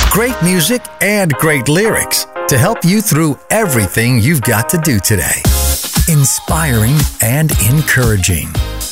Great music and great lyrics to help you through everything you've got to do today. Inspiring and encouraging.